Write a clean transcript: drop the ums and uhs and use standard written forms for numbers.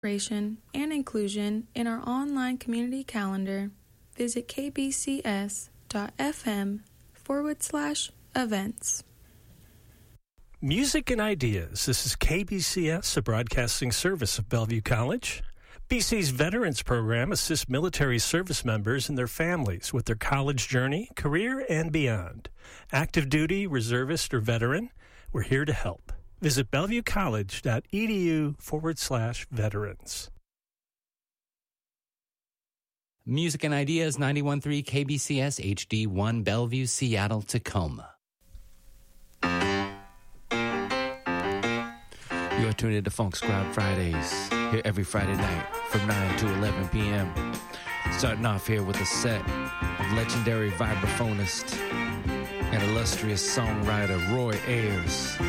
and inclusion in our online community calendar, visit kbcs.fm/events. Music and Ideas. This is KBCS, a broadcasting service of Bellevue College. BC's Veterans Program assists military service members and their families with their college journey, career, and beyond. Active duty, reservist, or veteran, we're here to help. Visit bellevuecollege.edu/veterans. Music and Ideas, 91.3 KBCS HD1 Bellevue, Seattle, Tacoma. You're tuned into Funk Squad Fridays, here every Friday night from 9 to 11 p.m. Starting off here with a set of legendary vibraphonist and illustrious songwriter Roy Ayers.